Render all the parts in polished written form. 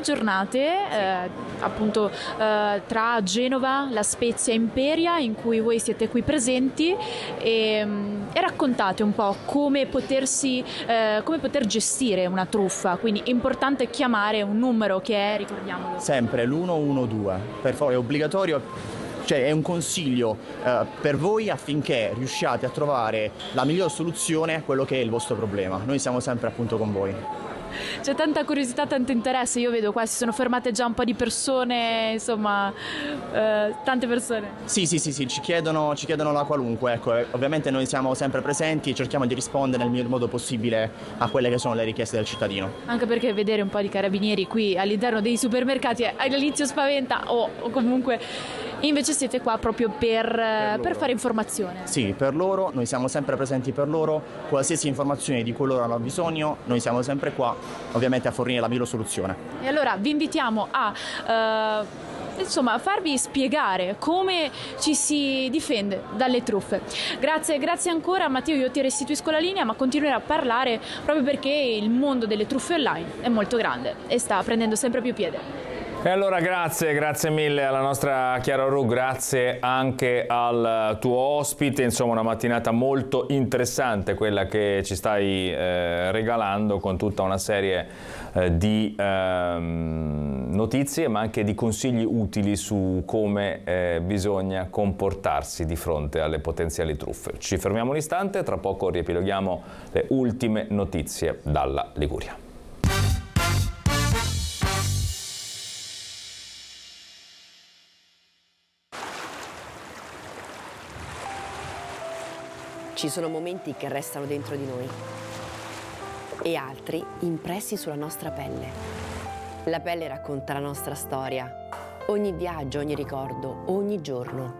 giornate appunto tra Genova, La Spezia e Imperia, in cui voi siete qui presenti e raccontate un po' come poter gestire una truffa. Quindi è importante chiamare un numero che è, ricordiamolo, sempre l'112, per favore, è obbligatorio. Cioè è un consiglio per voi affinché riusciate a trovare la miglior soluzione a quello che è il vostro problema. Noi siamo sempre appunto con voi. C'è tanta curiosità, tanto interesse. Io vedo qua si sono fermate già un po' di persone, insomma, tante persone. Sì, ci chiedono la qualunque, ecco. Ovviamente noi siamo sempre presenti e cerchiamo di rispondere nel miglior modo possibile a quelle che sono le richieste del cittadino. Anche perché vedere un po' di carabinieri qui all'interno dei supermercati all'inizio spaventa, o comunque invece siete qua proprio per fare informazione. Sì, per loro, noi siamo sempre presenti per loro, qualsiasi informazione di cui loro hanno bisogno, noi siamo sempre qua, ovviamente a fornire la miglior soluzione. E allora vi invitiamo a farvi spiegare come ci si difende dalle truffe. Grazie ancora Matteo, io ti restituisco la linea, ma continuerò a parlare proprio perché il mondo delle truffe online è molto grande e sta prendendo sempre più piede. E allora grazie mille alla nostra Chiara Ru, grazie anche al tuo ospite, insomma una mattinata molto interessante quella che ci stai regalando, con tutta una serie di notizie ma anche di consigli utili su come bisogna comportarsi di fronte alle potenziali truffe. Ci fermiamo un istante, tra poco riepiloghiamo le ultime notizie dalla Liguria. Ci sono momenti che restano dentro di noi e altri impressi sulla nostra pelle. La pelle racconta la nostra storia, ogni viaggio, ogni ricordo, ogni giorno.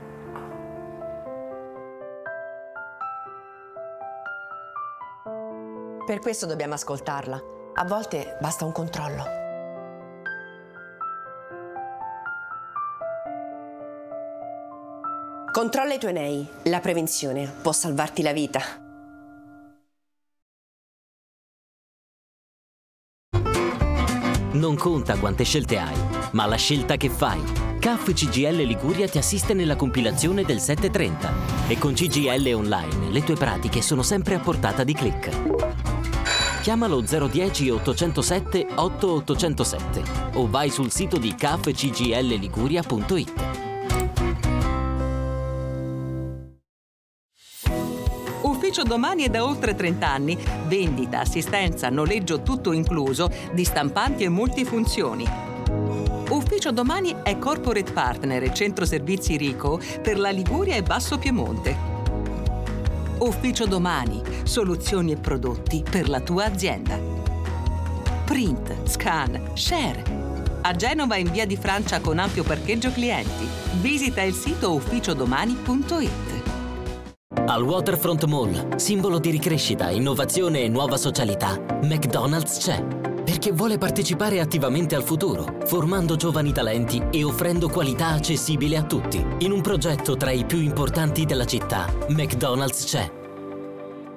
Per questo dobbiamo ascoltarla. A volte basta un controllo. Controlla i tuoi nei. La prevenzione può salvarti la vita. Non conta quante scelte hai, ma la scelta che fai. CAF CGIL Liguria ti assiste nella compilazione del 730 e con CGIL Online le tue pratiche sono sempre a portata di click. Chiamalo 010 807 8807 o vai sul sito di cafcgilliguria.it. Ufficio Domani è da oltre 30 anni. Vendita, assistenza, noleggio tutto incluso di stampanti e multifunzioni. Ufficio Domani è corporate partner e centro servizi Rico per la Liguria e Basso Piemonte. Ufficio Domani, soluzioni e prodotti per la tua azienda. Print, scan, share. A Genova in via di Francia con ampio parcheggio clienti. Visita il sito ufficiodomani.it. Al Waterfront Mall, simbolo di ricrescita, innovazione e nuova socialità, McDonald's c'è. Perché vuole partecipare attivamente al futuro, formando giovani talenti e offrendo qualità accessibile a tutti. In un progetto tra i più importanti della città, McDonald's c'è.